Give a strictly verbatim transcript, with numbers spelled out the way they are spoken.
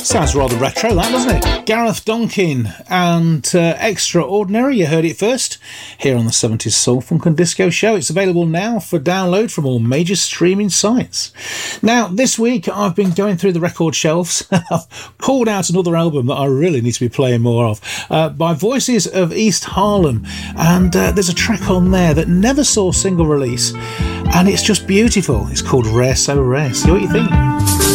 Sounds rather retro, that, doesn't it? Gareth Donkin and uh, Extraordinary. You heard it first here on the seventies Soul, Funk and Disco Show. It's available now for download from all major streaming sites. Now, this week I've been going through the record shelves. I've called out another album that I really need to be playing more of uh, by Voices of East Harlem. And uh, there's a track on there that never saw single release, and it's just beautiful. It's called Rare So Rare. See what you think.